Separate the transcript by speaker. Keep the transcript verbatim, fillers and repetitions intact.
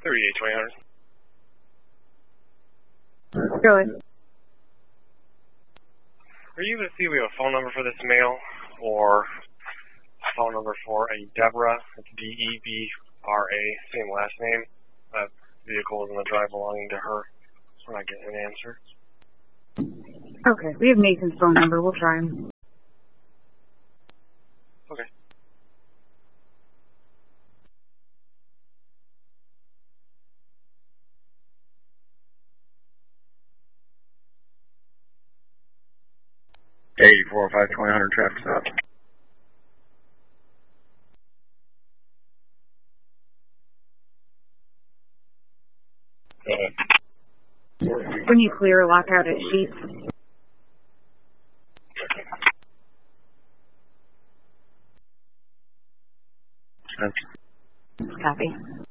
Speaker 1: thirty-eight twenty hundred.
Speaker 2: Go ahead.
Speaker 1: Are you able to see we have a phone number for this male or a phone number for a Deborah? It's D E B R A, same last name. That vehicle is in the drive belonging to her. We're not getting an answer.
Speaker 2: Okay, we have Nathan's phone number. We'll try him.
Speaker 1: Okay.
Speaker 3: eighty-four oh five twenty hundred traffic stop. Go ahead.
Speaker 2: When you clear, lock out at Sheets.
Speaker 3: Thanks.
Speaker 2: Copy.